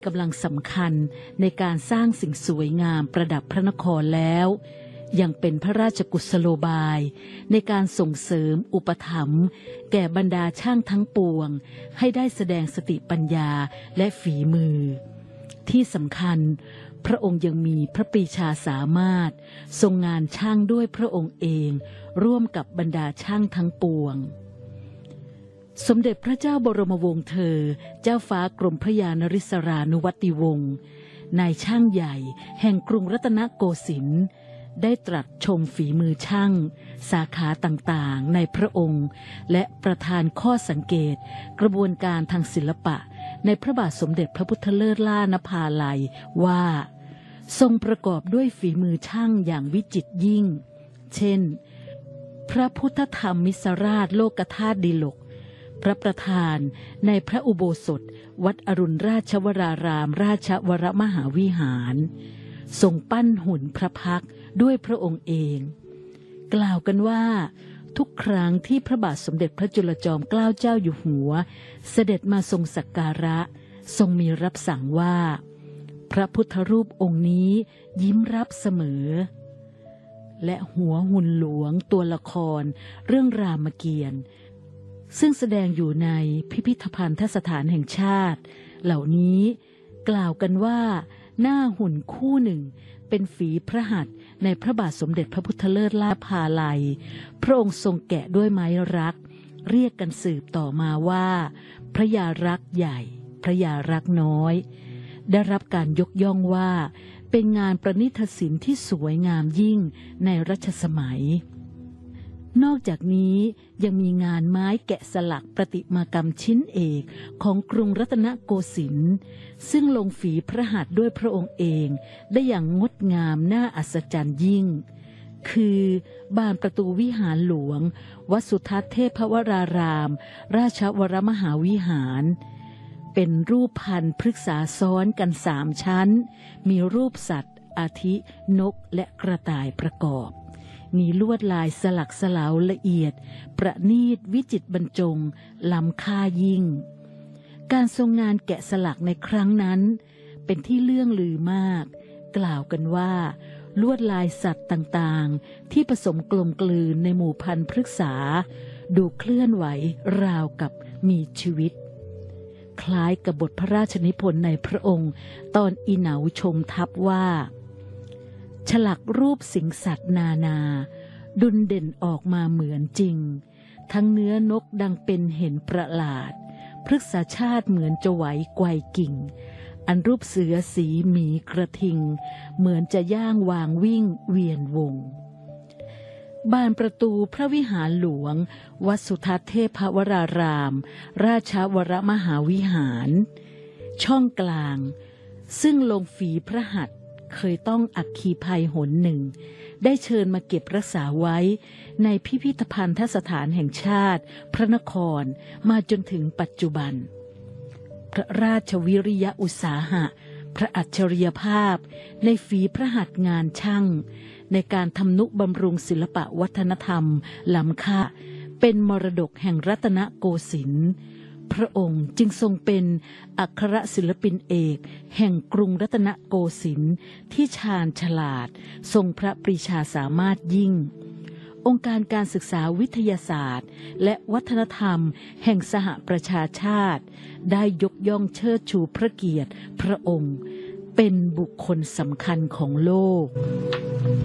กำลังสำคัญในการสร้างสิ่งสวยงามประดับพระนครแล้วยังเป็นพระราชกุศโลบายในการส่งเสริมอุปถัมภ์แก่บรรดาช่างทั้งปวงให้ได้แสดงสติปัญญาและฝีมือที่สำคัญพระองค์ยังมีพระปรีชาสามารถทรงงานช่างด้วยพระองค์เองร่วมกับบรรดาช่างทั้งปวงสมเด็จพระเจ้าบรมวงศ์เธอเจ้าฟ้ากรมพระยานริศรานุวัติวงศ์นายช่างใหญ่แห่งกรุงรัตนโกสินทร์ได้ตรัสชมฝีมือช่างสาขาต่างๆในพระองค์และประทานข้อสังเกตกระบวนการทางศิลปะในพระบาทสมเด็จพระพุทธเลิศล่านภาลัยว่าทรงประกอบด้วยฝีมือช่างอย่างวิจิตรยิ่งเช่นพระพุทธธรรมมิสราชโลกธาตุดิลกพระประธานในพระอุโบสถวัดอรุณราชวรารามราชวรมหาวิหารทรงปั้นหุ่นพระพักตร์ด้วยพระองค์เองกล่าวกันว่าทุกครั้งที่พระบาทสมเด็จพระจุลจอมเกล้าเจ้าอยู่หัวเสด็จมาทรงสักการะทรงมีรับสั่งว่าพระพุทธรูปองค์นี้ยิ้มรับเสมอและหัวหุ่นหลวงตัวละครเรื่องรามเกียรติ์ซึ่งแสดงอยู่ในพิพิธภัณฑสถานแห่งชาติเหล่านี้กล่าวกันว่าหน้าหุ่นคู่หนึ่งเป็นฝีพระหัตถ์ในพระบาทสมเด็จพระพุทธเลิศล่าภาลัยพระองค์ทรงแกะด้วยไม้รักเรียกกันสืบต่อมาว่าพระยารักษ์ใหญ่พระยารักษ์น้อยได้รับการยกย่องว่าเป็นงานประณีตศิลป์ที่สวยงามยิ่งในรัชสมัยนอกจากนี้ยังมีงานไม้แกะสลักประติมากรรมชิ้นเอกของกรุงรัตนโกสินทร์ซึ่งลงฝีพระหัตถ์ด้วยพระองค์เองได้อย่างงดงามน่าอัศจรรย์ยิ่งคือบานประตูวิหารหลวงวัดสุทัศน์เทพวรารามราชวรมหาวิหารเป็นรูปพันพฤกษาซ้อนกัน3 ชั้นมีรูปสัตว์อาทินกและกระต่ายประกอบมีลวดลายสลักสลาวละเอียดประณีตวิจิตรบรรจงล้ำค่ายิ่งการทรงงานแกะสลักในครั้งนั้นเป็นที่เลื่องลือมากกล่าวกันว่าลวดลายสัตว์ต่างๆที่ผสมกลมกลืนในหมู่พันธุ์พฤกษาดูเคลื่อนไหวราวกับมีชีวิตคล้ายกับบทพระราชนิพนธ์ในพระองค์ตอนอีเหนาชมทัพว่าฉลักรูปสิงสัตว์นานาดุลเด่นออกมาเหมือนจริงทั้งเนื้อนกดังเป็นเห็นประหลาดพฤกษชาติเหมือนจะไหวไกวกิ่งอันรูปเสือสีหมีกระทิงเหมือนจะย่างวางวิ่งเวียนวงบานประตูพระวิหารหลวงวัดสุทัศน์เทพวรารามราชวรมหาวิหารช่องกลางซึ่งลงฝีพระหัตถ์เคยต้องอัคคีภัยหนหนึ่งได้เชิญมาเก็บรักษาไว้ในพิพิธภัณฑสถานแห่งชาติพระนครมาจนถึงปัจจุบันพระราชวิริยอุตสาหะพระอัจฉริยภาพในฝีพระหัตถ์งานช่างในการทำนุบำรุงศิลปะวัฒนธรรมล้ำค่าเป็นมรดกแห่งรัตนโกสินทร์พระองค์จึงทรงเป็นอัครศิลปินเอกแห่งกรุงรัตนโกสินทร์ที่ชาญฉลาดทรงพระปรีชาสามารถยิ่งองค์การการศึกษาวิทยาศาสตร์และวัฒนธรรมแห่งสหประชาชาติได้ยกย่องเชิดชูพระเกียรติพระองค์เป็นบุคคลสำคัญของโลก